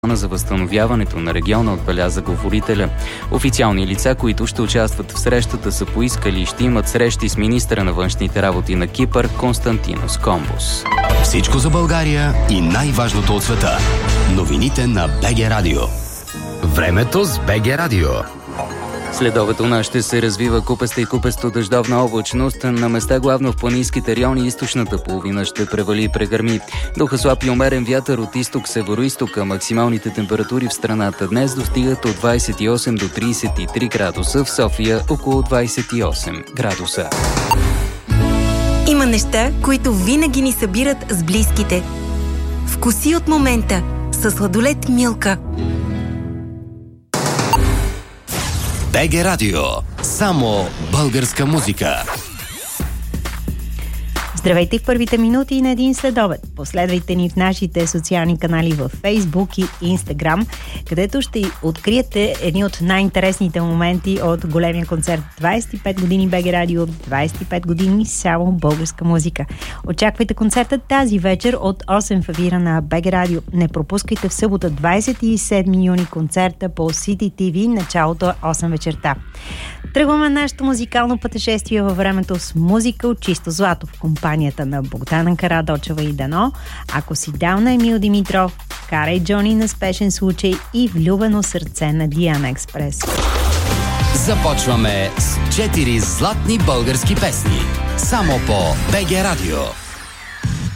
за възстановяването на региона, отбеляза говорителя. Официални лица, които ще участват в срещата, са поискали и ще имат срещи с министъра на външните работи на Кипър Константинос Комбус. Всичко за България и най-важното от света. Новините на БГ Радио. Времето с БГ Радио. Следобед у нас ще се развива купеста и купесто дъждовна облачност. На места главно в планинските райони източната половина ще превали и прегърми. Духа слаб и умерен вятър от изток-североизток, а максималните температури в страната днес достигат от 28 до 33 градуса, в София около 28 градуса. Има неща, които винаги ни събират с близките. Вкуси от момента със сладолед Милка. БГ Радио. Само българска музика. Здравейте в първите минути на един следобед. Последвайте ни в нашите социални канали в Facebook и Instagram, където ще откриете едни от най-интересните моменти от големия концерт 25 години БГ Радио, 25 години само българска музика. Очаквайте концерта тази вечер от 8 в ефира на БГ Радио. Не пропускайте в събота 27 юни концерта по City TV, началото 8 вечерта. Тръгваме нашето музикално пътешествие във времето с музика от чисто злато в компанията на Богдана Карадочева и Дано, Ако си дал на Емил Димитров, Карай Джони на Спешен случай и Влюбено сърце на Диана Експрес. Започваме с 4 златни български песни. Само по БГ Радио.